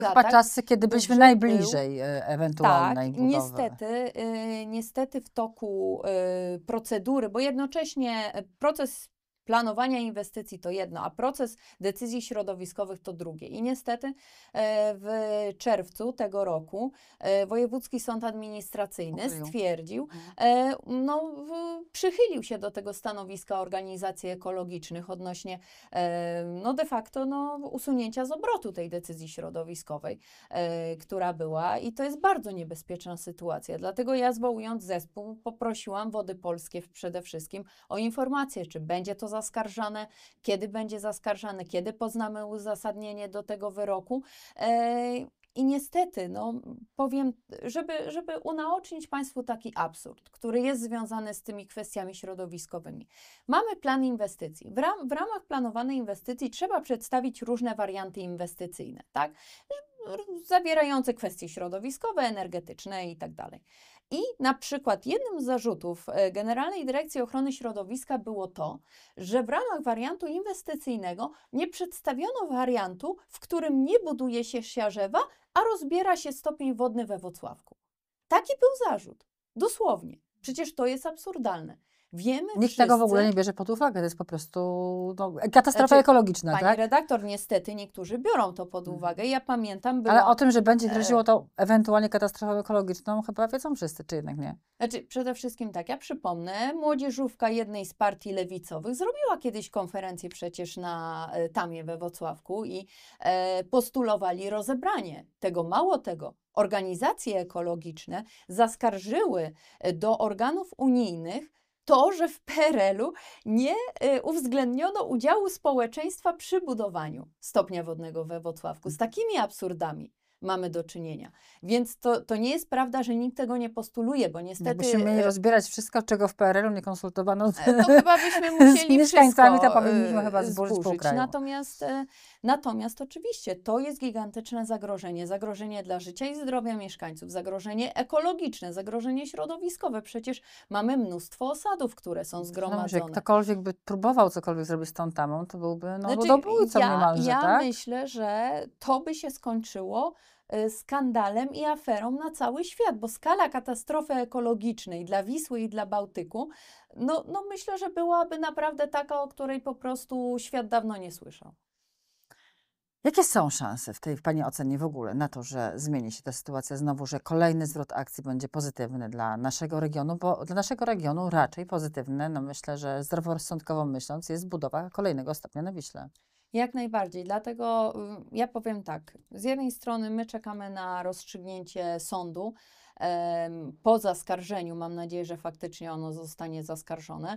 Chyba czasy, kiedy byliśmy najbliżej Tak, ewentualnej budowy. niestety w toku procedury, bo jednocześnie proces planowania inwestycji to jedno, a proces decyzji środowiskowych to drugie. I niestety w czerwcu tego roku Wojewódzki Sąd Administracyjny stwierdził, przychylił się do tego stanowiska organizacji ekologicznych odnośnie de facto usunięcia z obrotu tej decyzji środowiskowej, która była, i to jest bardzo niebezpieczna sytuacja. Dlatego ja, zwołując zespół, poprosiłam Wody Polskie przede wszystkim o informację, czy będzie to zaskarżane, kiedy będzie zaskarżane, kiedy poznamy uzasadnienie do tego wyroku. I niestety, powiem, żeby unaocznić Państwu taki absurd, który jest związany z tymi kwestiami środowiskowymi. Mamy plan inwestycji. W ramach planowanej inwestycji trzeba przedstawić różne warianty inwestycyjne, tak? Zawierające kwestie środowiskowe, energetyczne i tak dalej. I na przykład jednym z zarzutów Generalnej Dyrekcji Ochrony Środowiska było to, że w ramach wariantu inwestycyjnego nie przedstawiono wariantu, w którym nie buduje się siarzewa, a rozbiera się stopień wodny we Włocławku. Taki był zarzut. Dosłownie. Przecież to jest absurdalne. Wiemy Nikt tego w ogóle nie bierze pod uwagę, to jest po prostu katastrofa ekologiczna, Pani tak? redaktor, niestety niektórzy biorą to pod uwagę. Ja pamiętam, Ale o tym, że będzie groziło to ewentualnie katastrofą ekologiczną, chyba wiedzą wszyscy, czy jednak nie? Przede wszystkim tak, ja przypomnę, młodzieżówka jednej z partii lewicowych zrobiła kiedyś konferencję przecież na Tamie we Włocławku i postulowali rozebranie tego. Mało tego, organizacje ekologiczne zaskarżyły do organów unijnych to, że w PRL-u nie uwzględniono udziału społeczeństwa przy budowaniu stopnia wodnego we Włocławku. Z takimi absurdami mamy do czynienia. Więc to nie jest prawda, że nikt tego nie postuluje, bo niestety... Jakbyśmy mieli rozbierać wszystko, czego w PRL-u nie konsultowano to chyba byśmy musieli z mieszkańcami, wszystko to powinniśmy chyba zburzyć pół kraju. Natomiast oczywiście to jest gigantyczne zagrożenie dla życia i zdrowia mieszkańców, zagrożenie ekologiczne, zagrożenie środowiskowe. Przecież mamy mnóstwo osadów, które są zgromadzone. Jak ktokolwiek by próbował cokolwiek zrobić z tą Tamą, to byłby ludobójcą niemalże, ja tak? myślę, że to by się skończyło skandalem i aferą na cały świat, bo skala katastrofy ekologicznej dla Wisły i dla Bałtyku, myślę, że byłaby naprawdę taka, o której po prostu świat dawno nie słyszał. Jakie są szanse w tej Pani ocenie w ogóle na to, że zmieni się ta sytuacja znowu, że kolejny zwrot akcji będzie pozytywny dla naszego regionu, bo dla naszego regionu raczej pozytywne, myślę, że zdroworozsądkowo myśląc, jest budowa kolejnego stopnia na Wiśle. Jak najbardziej, dlatego ja powiem tak, z jednej strony my czekamy na rozstrzygnięcie sądu, po zaskarżeniu, mam nadzieję, że faktycznie ono zostanie zaskarżone,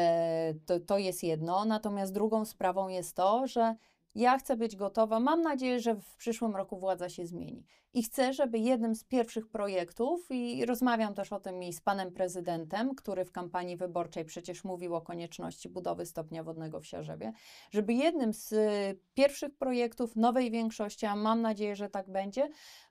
to jest jedno, natomiast drugą sprawą jest to, że ja chcę być gotowa, mam nadzieję, że w przyszłym roku władza się zmieni i chcę, żeby jednym z pierwszych projektów, i rozmawiam też o tym i z panem prezydentem, który w kampanii wyborczej przecież mówił o konieczności budowy stopnia wodnego w Siarzewie, żeby jednym z pierwszych projektów nowej większości, a mam nadzieję, że tak będzie,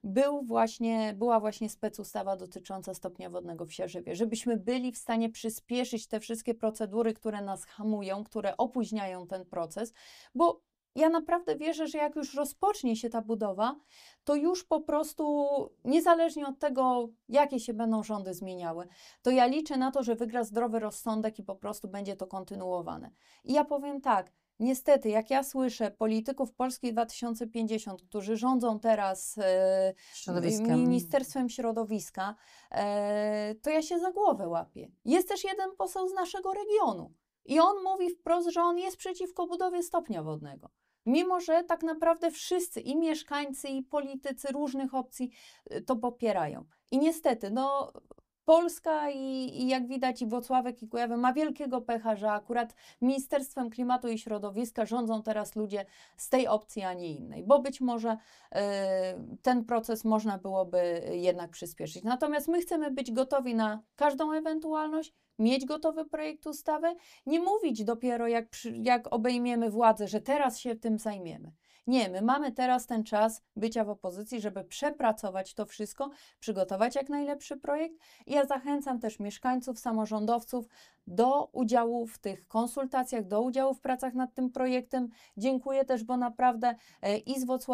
była właśnie specustawa dotycząca stopnia wodnego w Siarzewie, żebyśmy byli w stanie przyspieszyć te wszystkie procedury, które nas hamują, które opóźniają ten proces, bo ja naprawdę wierzę, że jak już rozpocznie się ta budowa, to już po prostu, niezależnie od tego, jakie się będą rządy zmieniały, to ja liczę na to, że wygra zdrowy rozsądek i po prostu będzie to kontynuowane. I ja powiem tak, niestety, jak ja słyszę polityków Polski 2050, którzy rządzą teraz Ministerstwem Środowiska, to ja się za głowę łapię. Jest też jeden poseł z naszego regionu i on mówi wprost, że on jest przeciwko budowie stopnia wodnego. Mimo że tak naprawdę wszyscy, i mieszkańcy, i politycy różnych opcji to popierają. I niestety, Polska i jak widać i Włocławek, i Kujawy ma wielkiego pecha, że akurat Ministerstwem Klimatu i Środowiska rządzą teraz ludzie z tej opcji, a nie innej, bo być może ten proces można byłoby jednak przyspieszyć. Natomiast my chcemy być gotowi na każdą ewentualność, mieć gotowy projekt ustawy, nie mówić dopiero jak obejmiemy władzę, że teraz się tym zajmiemy. Nie, my mamy teraz ten czas bycia w opozycji, żeby przepracować to wszystko, przygotować jak najlepszy projekt. I ja zachęcam też mieszkańców, samorządowców do udziału w tych konsultacjach, do udziału w pracach nad tym projektem. Dziękuję też, bo naprawdę i z Włocławia,